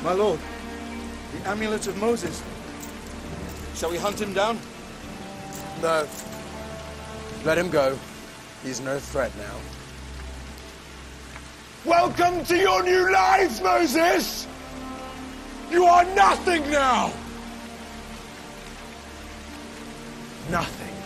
My lord, the amulet of Moses. Shall we hunt him down? No. Let him go. He's no threat now. Welcome to your new lives, Moses! You are nothing now! Nothing.